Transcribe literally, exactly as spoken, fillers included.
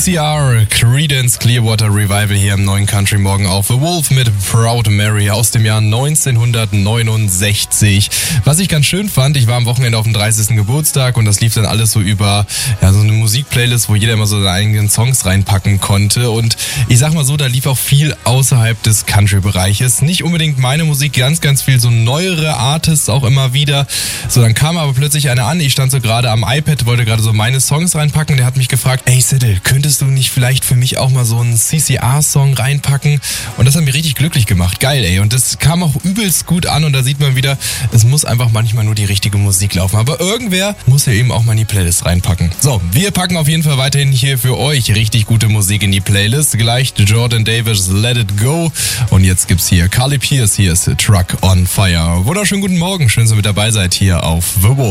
C R, Creedence Clearwater Revival hier im neuen Country Morgen auf The Wolf mit Proud Mary aus dem Jahr neunzehnhundertneunundsechzig. Was ich ganz schön fand, ich war am Wochenende auf dem dreißigsten Geburtstag und das lief dann alles so über ja, so eine Musikplaylist, wo jeder immer so seine eigenen Songs reinpacken konnte. Und ich sag mal so, da lief auch viel außerhalb des Country-Bereiches. Nicht unbedingt meine Musik, ganz, ganz viel so neuere Artists auch immer wieder. So, dann kam aber plötzlich einer an, ich stand so gerade am iPad, wollte gerade so meine Songs reinpacken. Der hat mich gefragt, ey Siddle, könntest du nicht vielleicht für mich auch mal so einen C C R-Song reinpacken? Und das hat mich richtig glücklich gemacht. Geil, ey. Und das kam auch übelst gut an und da sieht man wieder, es muss einfach manchmal nur die richtige Musik laufen. Aber irgendwer muss ja eben auch mal in die Playlist reinpacken. So, wir packen auf jeden Fall weiterhin hier für euch richtig gute Musik in die Playlist. Gleich Jordan Davis, Let It Go. Und jetzt gibt's hier Carly Pearce, hier ist Truck on Fire. Wunderschönen guten Morgen, schön, dass ihr mit dabei seid hier auf The Wolf.